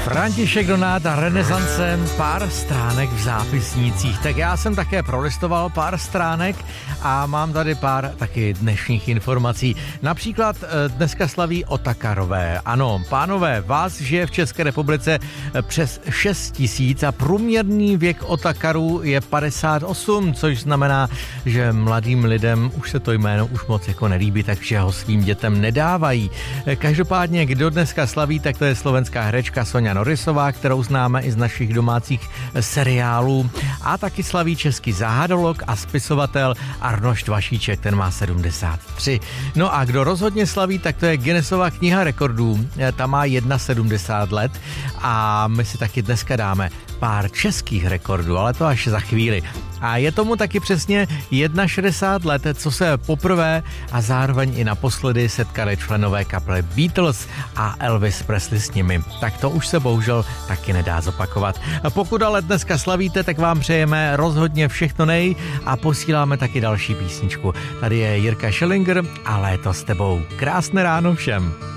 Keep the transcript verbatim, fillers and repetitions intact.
František Donát a Renesance, pár stránek v zápisnících. Tak já jsem také prolistoval pár stránek a mám tady pár taky dnešních informací. Například dneska slaví Otakarové. Ano, pánové, vás žije v České republice přes šest tisíc a průměrný věk Otakarů je padesát osm, což znamená, že mladým lidem už se to jméno už moc jako nelíbí, takže ho svým dětem nedávají. Každopádně, kdo dneska slaví, tak to je slovenská herečka Soňa Norrisová, kterou známe i z našich domácích seriálů, a taky slaví český záhadolog a spisovatel Arnošt Vašíček, ten má sedmdesát tři. No a kdo rozhodně slaví, tak to je Guinnessova kniha rekordů, ta má sedmdesát jedna let a my si taky dneska dáme pár českých rekordů, ale to až za chvíli. A je tomu taky přesně šedesát jedna let, co se poprvé a zároveň i naposledy setkali členové kapely Beatles a Elvis Presley s nimi. Tak to už se bohužel taky nedá zopakovat. A pokud ale dneska slavíte, tak vám přejeme rozhodně všechno nej a posíláme taky další písničku. Tady je Jirka Schellinger a Léto s tebou. Krásné ráno všem.